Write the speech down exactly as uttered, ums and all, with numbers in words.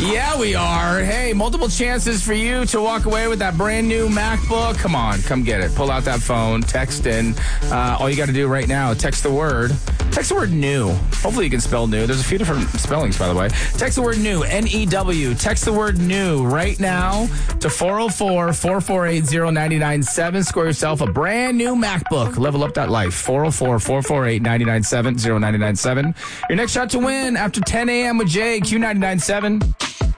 Yeah, we are. Hey, multiple chances for you to walk away with that brand new MacBook. Come on, come get it. Pull out that phone, text in. Uh, all you got to do right now, text the word. Text the word new. Hopefully you can spell new. There's a few different spellings, by the way. Text the word new, N E W. Text the word new right now to four oh four, four four eight, oh nine nine seven. Score yourself a brand new MacBook. Level up that life. four oh four, four four eight, nine nine seven, oh nine nine seven. Your next shot to win after ten a.m. with Jay, Q ninety-nine point seven.